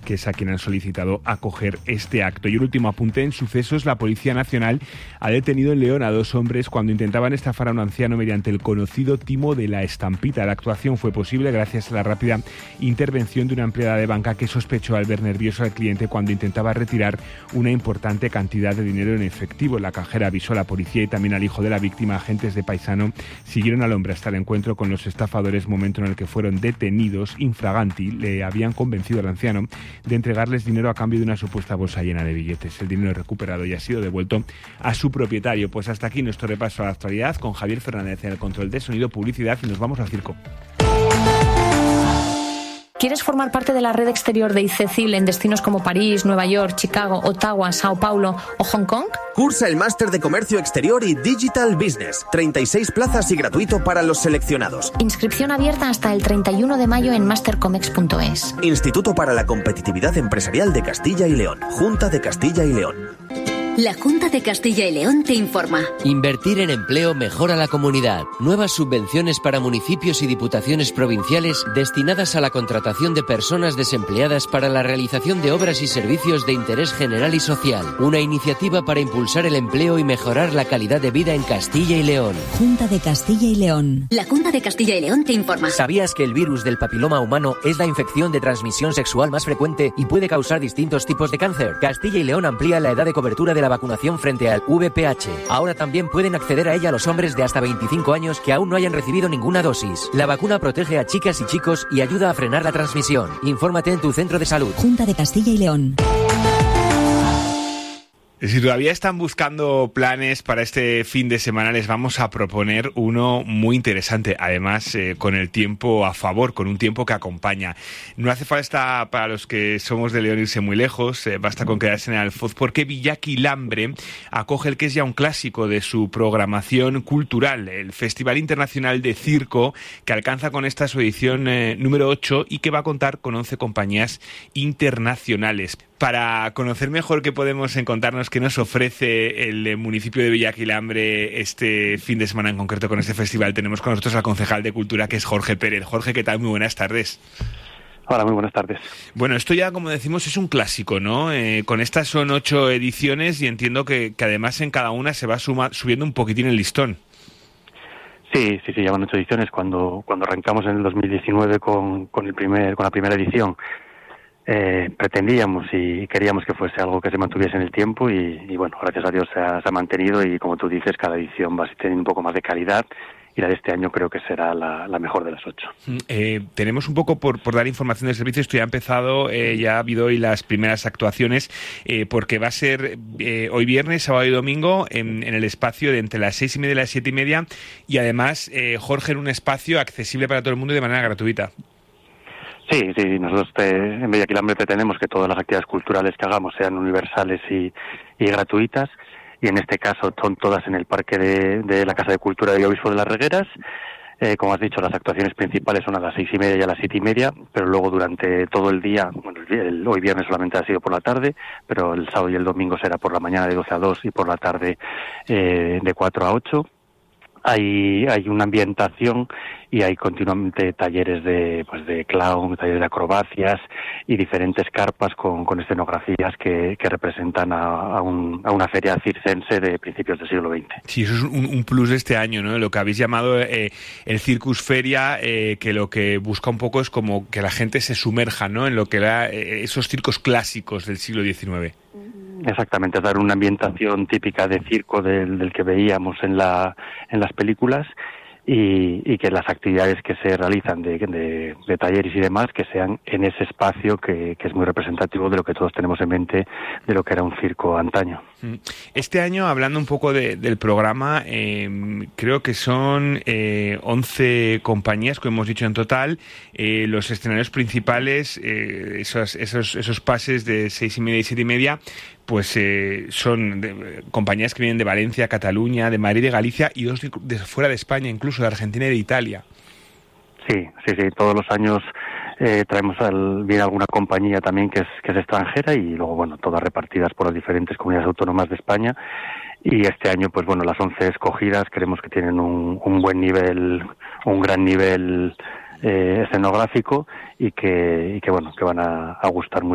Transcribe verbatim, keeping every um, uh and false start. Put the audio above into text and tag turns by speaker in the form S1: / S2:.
S1: que es a quien han solicitado acoger este acto. Y un último apunte en sucesos: la Policía Nacional ha detenido en León a dos hombres cuando intentaban estafar a un anciano mediante el conocido timo de la estampita. La actuación fue posible gracias a la rápida intervención de una empleada de banca que sospechó al ver nervioso al cliente cuando intentaba retirar una importante cantidad de dinero en efectivo. La cajera avisó a la policía y también al hijo de la víctima. Agentes de Paisano siguieron al hombre hasta el encuentro con los estafadores, momento en el que fueron detenidos. Infraganti le habían convencido al anciano de entregarles dinero a cambio de una supuesta bolsa llena de billetes. El dinero recuperado ya ha sido devuelto a su propietario. Pues hasta aquí nuestro repaso a la actualidad con Javier Fernández en el control de sonido, publicidad, y nos vamos al circo.
S2: ¿Quieres formar parte de la red exterior de ICECIL en destinos como París, Nueva York, Chicago, Ottawa, Sao Paulo o Hong Kong?
S3: Cursa el máster de Comercio Exterior y Digital Business. treinta y seis plazas y gratuito para los seleccionados.
S2: Inscripción abierta hasta el treinta y uno de mayo en mastercomex punto es.
S3: Instituto para la Competitividad Empresarial de Castilla y León. Junta de Castilla y León.
S4: La Junta de Castilla y León te informa.
S5: Invertir en empleo mejora la comunidad. Nuevas subvenciones para municipios y diputaciones provinciales destinadas a la contratación de personas desempleadas para la realización de obras y servicios de interés general y social. Una iniciativa para impulsar el empleo y mejorar la calidad de vida en Castilla y León.
S6: Junta de Castilla y León.
S4: La Junta de Castilla y León te informa.
S5: ¿Sabías que el virus del papiloma humano es la infección de transmisión sexual más frecuente y puede causar distintos tipos de cáncer? Castilla y León amplía la edad de cobertura de la vacunación frente al V P H. Ahora también pueden acceder a ella los hombres de hasta veinticinco años que aún no hayan recibido ninguna dosis. La vacuna protege a chicas y chicos y ayuda a frenar la transmisión. Infórmate en tu centro de salud.
S6: Junta de Castilla y León.
S1: Si todavía están buscando planes para este fin de semana, les vamos a proponer uno muy interesante, además eh, con el tiempo a favor, con un tiempo que acompaña. No hace falta, para los que somos de León, irse muy lejos, eh, basta con quedarse en Alfoz, porque Villaquilambre acoge el que es ya un clásico de su programación cultural, el Festival Internacional de Circo, que alcanza con esta su edición eh, número ocho y que va a contar con once compañías internacionales. Para conocer mejor qué podemos encontrarnos, qué nos ofrece el municipio de Villaquilambre este fin de semana en concreto con este festival, tenemos con nosotros al concejal de Cultura, que es Jorge Pérez. Jorge, ¿qué tal? Muy buenas tardes.
S7: Hola, muy buenas tardes.
S1: Bueno, esto ya, como decimos, es un clásico, ¿no? Eh, con estas son ocho ediciones y entiendo que, que además en cada una se va suma, subiendo un poquitín el listón.
S7: Sí, sí, sí, llevan ocho ediciones. Cuando cuando arrancamos en el dos mil diecinueve con, con, el primer, con la primera edición, Eh, pretendíamos y queríamos que fuese algo que se mantuviese en el tiempo y, y bueno, gracias a Dios se ha, se ha mantenido y, como tú dices, cada edición va a tener un poco más de calidad y la de este año creo que será la, la mejor de las ocho.
S1: Eh, tenemos un poco por, por dar información del servicio. Esto ya ha empezado, eh, ya ha habido hoy las primeras actuaciones, eh, porque va a ser eh, hoy viernes, sábado y domingo en, en el espacio de entre las seis y media y las siete y media y además, eh, Jorge, en un espacio accesible para todo el mundo y de manera gratuita.
S7: Sí, sí, nosotros te, en Villaquilambre pretendemos que todas las actividades culturales que hagamos sean universales y, y gratuitas, y en este caso son todas en el Parque de, de la Casa de Cultura del Obispo de las Regueras. Eh, como has dicho, las actuaciones principales son a las seis y media y a las siete y media, pero luego durante todo el día, bueno, el, el, hoy viernes solamente ha sido por la tarde, pero el sábado y el domingo será por la mañana de doce a dos y por la tarde eh, de cuatro a ocho. Hay, hay una ambientación y hay continuamente talleres de, pues de clown, talleres de acrobacias y diferentes carpas con, con escenografías que, que representan a, a, un, a una feria circense de principios del siglo veinte.
S1: Sí, eso es un, un plus de este año, ¿no? Lo que habéis llamado eh, el Circus Feria, eh, que lo que busca un poco es como que la gente se sumerja, ¿no?, en lo que era eh, esos circos clásicos del siglo diecinueve.
S7: Exactamente, es dar una ambientación típica de circo del, del que veíamos en la en las películas y, y que las actividades que se realizan de, de, de talleres y demás que sean en ese espacio que, que es muy representativo de lo que todos tenemos en mente de lo que era un circo antaño.
S1: Este año, hablando un poco de, del programa, eh, creo que son eh, once compañías, como hemos dicho en total. Eh, los escenarios principales, eh, esos, esos, esos pases de seis y media y siete y media, pues eh, son de, compañías que vienen de Valencia, Cataluña, de Madrid, de Galicia y dos de, de fuera de España, incluso de Argentina y de Italia.
S7: Sí, sí, sí. Todos los años eh, traemos al, viene alguna compañía también que es que es extranjera y luego, bueno, todas repartidas por las diferentes comunidades autónomas de España. Y este año, pues bueno, las once escogidas creemos que tienen un, un buen nivel, un gran nivel eh, escenográfico y que, y que bueno, que van a, a gustar mucho.